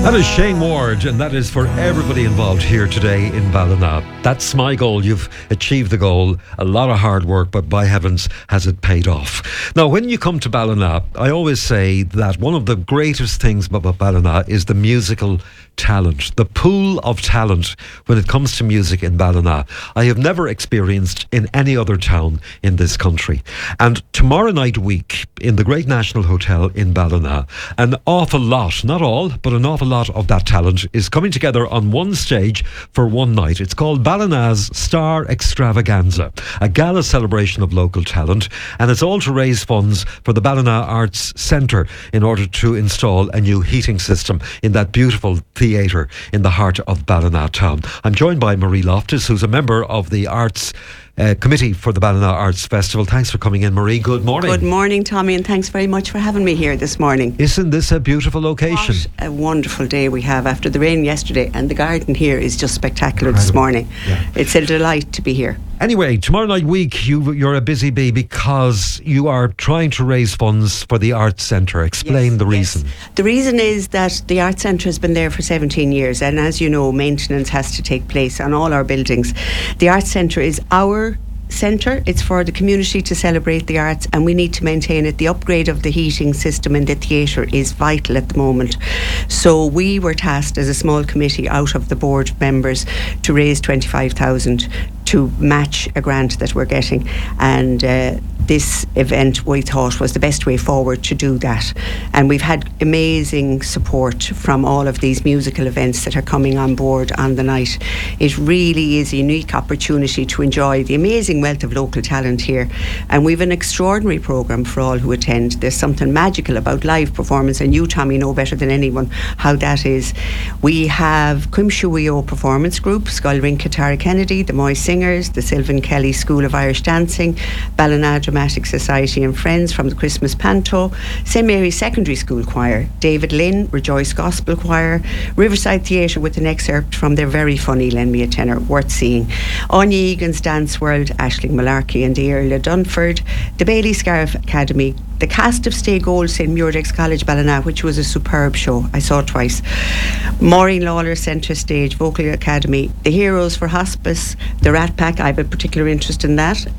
That is Shane Ward, and that is for everybody involved here today in Ballina. That's my goal. You've achieved the goal. A lot of hard work, but by heavens, has it paid off. Now, when you come to Ballina, I always say that one of the greatest things about Ballina is the musical talent, the pool of talent when it comes to music in Ballina. I have never experienced in any other town in this country. And tomorrow night week in the Great National Hotel in Ballina, an awful lot, not all, but an awful lot of that talent is coming together on one stage for one night. It's called Ballina's Star Extravaganza, a gala celebration of local talent, and it's all to raise funds for the Ballina Arts Centre in order to install a new heating system in that beautiful theatre in the heart of Ballina town. I'm joined by Marie Loftus, who's a member of the Arts Committee for the Ballina Arts Festival. Thanks for coming in, Marie. Good morning. Good morning, Tommy, and thanks very much for having me here this morning. Isn't this a beautiful location? What a wonderful day we have after the rain yesterday, and the garden here is just spectacular this morning. Yeah. It's a delight to be here. Anyway, tomorrow night week you're a busy bee because you are trying to raise funds for the Arts Centre. Explain the reason. The reason is that the Arts Centre has been there for 17 years, and as you know, maintenance has to take place on all our buildings. The Arts Centre is our centre. It's for the community to celebrate the arts, and we need to maintain it. The upgrade of the heating system in the theatre is vital at the moment. So we were tasked as a small committee out of the board members to raise 25,000 to match a grant that we're getting, and this event we thought was the best way forward to do that. And we've had amazing support from all of these musical events that are coming on board on the night. It really is a unique opportunity to enjoy the amazing wealth of local talent here, and we've an extraordinary programme for all who attend. There's something magical about live performance, and you, Tommy, know better than anyone how that is. We have Quimshuio Performance Group, Scoilrinka Tara Kennedy, the Moy Singers, the Sylvan Kelly School of Irish Dancing, Ballina Dramatic Society and Friends from the Christmas Panto, St Mary's Secondary School Choir, David Lynn, Rejoice Gospel Choir, Riverside Theatre with an excerpt from their very funny Lend Me a Tenor, worth seeing, Anya Egan's Dance World, Aisling Malarkey and the Earl of Dunford, the Bailey Scarf Academy, the cast of Stay Gold St Murex College Ballina, which was a superb show. I saw it twice. Maureen Lawler Centre Stage Vocal Academy, the Heroes for Hospice, the Rat Pack. I have a particular interest in that.